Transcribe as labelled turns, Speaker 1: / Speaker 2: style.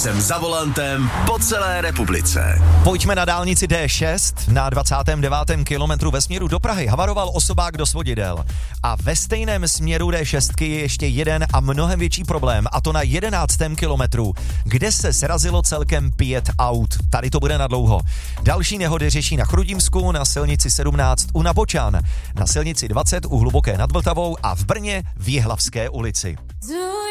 Speaker 1: jsem za volantem po celé republice.
Speaker 2: Pojďme na dálnici D6. Na 29. kilometru ve směru do Prahy havaroval osobák do svodidel. A ve stejném směru D6 je ještě jeden a mnohem větší problém, a to na 11. kilometru, kde se srazilo celkem 5 aut. Tady to bude na dlouho. Další nehody řeší na Chrudimsku, na silnici 17 u Nabočan, na silnici 20 u Hluboké nad Vltavou a v Brně v Jihlavské ulici.